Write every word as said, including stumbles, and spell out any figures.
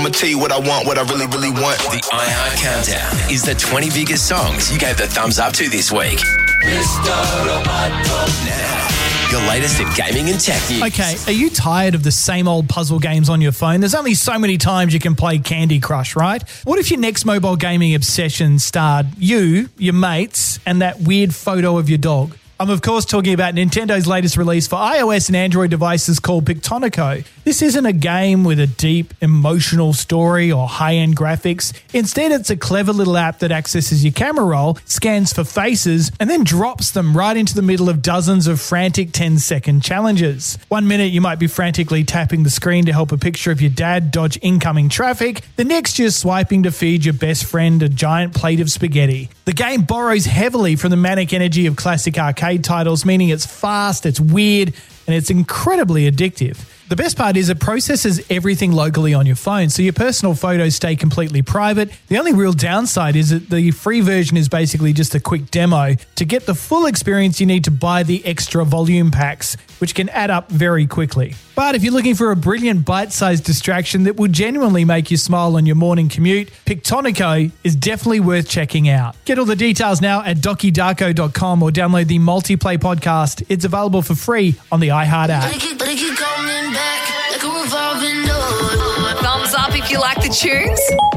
I'ma tell you what I want, what I really, really want. The iHeart Countdown is the twenty biggest songs you gave the thumbs up to this week. Mister Roboto. Now, your latest in gaming and tech news. Okay, are you tired of the same old puzzle games on your phone? There's only so many times you can play Candy Crush, right? What if your next mobile gaming obsession starred you, your mates, and that weird photo of your dog? I'm, of course, talking about Nintendo's latest release for iOS and Android devices called Pictonico. This isn't a game with a deep, emotional story or high-end graphics. Instead, it's a clever little app that accesses your camera roll, scans for faces, and then drops them right into the middle of dozens of frantic ten-second challenges. One minute, you might be frantically tapping the screen to help a picture of your dad dodge incoming traffic. The next, you're swiping to feed your best friend a giant plate of spaghetti. The game borrows heavily from the manic energy of classic arcade titles, meaning it's fast, it's weird, and it's incredibly addictive. The best part is it processes everything locally on your phone, so your personal photos stay completely private. The only real downside is that the free version is basically just a quick demo. To get the full experience, you need to buy the extra volume packs, which can add up very quickly. But if you're looking for a brilliant bite-sized distraction that will genuinely make you smile on your morning commute, Pictonico is definitely worth checking out. Get all the details now at doki darko dot com or download the Multiplay podcast. It's available for free on the iHeart app. Thumbs up if you like the tunes.